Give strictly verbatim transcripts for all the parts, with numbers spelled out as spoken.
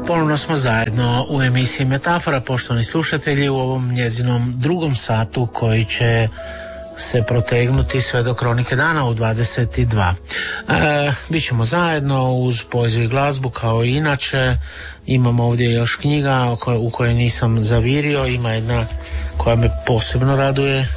Ponovno smo zajedno u emisiji Metafora, poštovani slušatelji, u ovom njezinom drugom satu koji će se protegnuti sve do Kronike dana u dvadeset dva. E, Bićemo zajedno uz poeziju i glazbu kao i inače. Imam ovdje još knjiga u kojoj nisam zavirio, ima jedna koja me posebno raduje. E,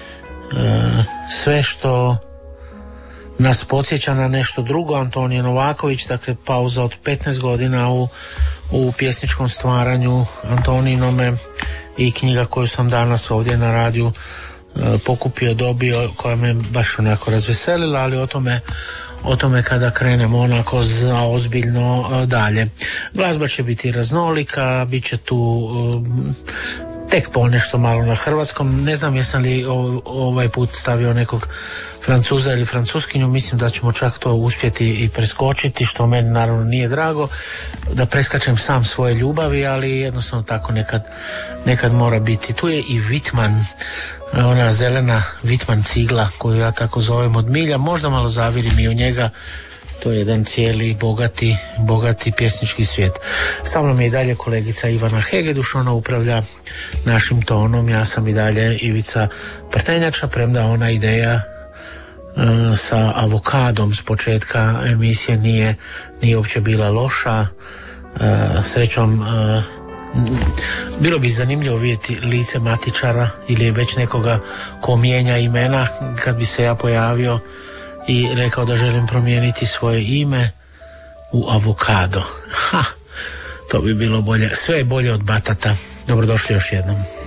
sve što nas podsjeća na nešto drugo, Antonije Novaković, dakle pauza od petnaest godina u, u pjesničkom stvaranju Antoninome i knjiga koju sam danas ovdje na radiju e, pokupio, dobio, koja me baš onako razveselila, ali o tome o tome kada krenemo onako za ozbiljno e, dalje. Glazba će biti raznolika, bit će tu e, tek ponešto malo na hrvatskom. Ne znam jesam li ovaj put stavio nekog Francuza ili Francuskinju, mislim da ćemo čak to uspjeti i preskočiti, što meni naravno nije drago da preskačem sam svoje ljubavi, ali jednostavno tako nekad, nekad mora biti. Tu je i Whitman, ona zelena Whitman cigla koju ja tako zovem od milja, možda malo zavirim i u njega. To je jedan cijeli bogati, bogati pjesnički svijet. Sa mnom je i dalje kolegica Ivana Hegeduš, ona upravlja našim tonom, ja sam i dalje Ivica Prtenjača, premda ona ideja e, sa avokadom s početka emisije nije, nije uopće bila loša. E, srećom, e, bilo bi zanimljivo vidjeti lice matičara ili već nekoga ko mijenja imena kad bi se ja pojavio i rekao da želim promijeniti svoje ime u avokado. Ha, to bi bilo bolje. Sve je bolje od batata. Dobrodošli još jednom.